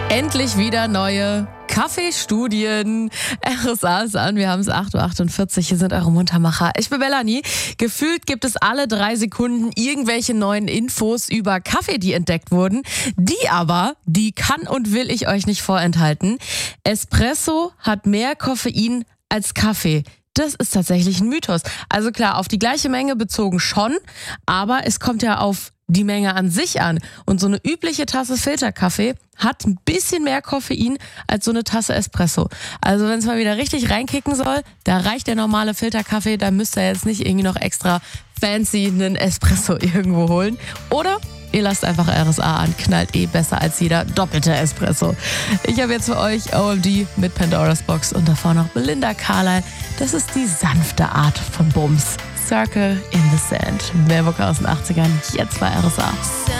Endlich wieder neue Kaffeestudien. RSA ist an, wir haben es 8.48 Uhr, hier sind eure Muntermacher. Ich bin Melanie. Gefühlt gibt es alle 3 Sekunden irgendwelche neuen Infos über Kaffee, die entdeckt wurden. Die kann und will ich euch nicht vorenthalten. Espresso hat mehr Koffein als Kaffee. Das ist tatsächlich ein Mythos. Also klar, auf die gleiche Menge bezogen schon, aber es kommt ja auf die Menge an sich an. Und so eine übliche Tasse Filterkaffee hat ein bisschen mehr Koffein als so eine Tasse Espresso. Also wenn es mal wieder richtig reinkicken soll, da reicht der normale Filterkaffee, da müsst ihr jetzt nicht irgendwie noch extra fancy einen Espresso irgendwo holen. Oder ihr lasst einfach RSA an, knallt besser als jeder doppelte Espresso. Ich habe jetzt für euch OMD mit Pandora's Box und davor noch Belinda Carlisle. Das ist die sanfte Art von Bums. Circle in the Sand. Mehr Bock aus den 80ern, jetzt bei RSA.